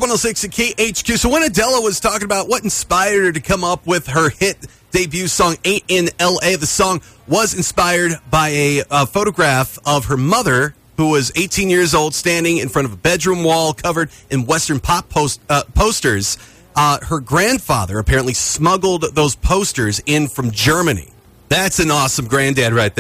106 at KHQ. So when Adele was talking about what inspired her to come up with her hit debut song, Ain't in L.A., the song was inspired by a photograph of her mother, who was 18 years old, standing in front of a bedroom wall covered in Western pop posters. Her grandfather apparently smuggled those posters in from Germany. That's an awesome granddad right there.